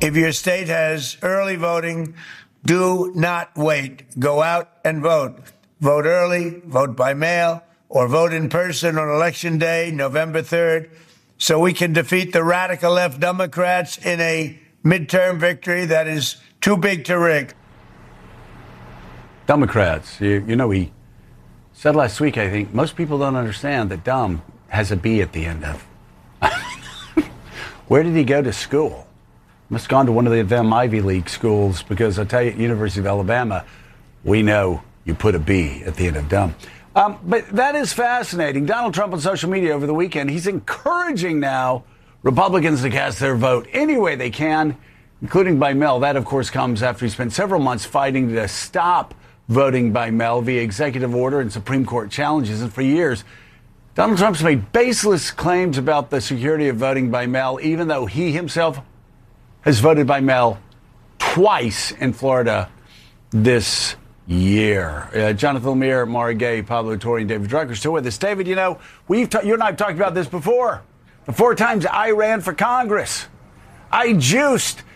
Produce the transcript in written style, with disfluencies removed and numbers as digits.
If your state has early voting, do not wait. Go out and vote. Vote early, vote by mail, or vote in person on Election Day, November 3rd, so we can defeat the radical left Democrats in a midterm victory that is too big to rig. Democrats, you know, he said last week, I think, most people don't understand that dumb has a B at the end of. Where did he go to school? Must have gone to one of them Ivy League schools, because I tell you, University of Alabama, we know you put a B at the end of dumb. But that is fascinating. Donald Trump on social media over the weekend, he's encouraging now Republicans to cast their vote any way they can, including by mail. That, of course, comes after he spent several months fighting to stop voting by mail via executive order and Supreme Court challenges. And for years, Donald Trump's made baseless claims about the security of voting by mail, even though he himself has voted by mail twice in Florida this year. Jonathan Lemire, Mara Gay, Pablo Torre, and David Drucker still with us. David, you know, you and I have talked about this before. The 4 times I ran for Congress, I juiced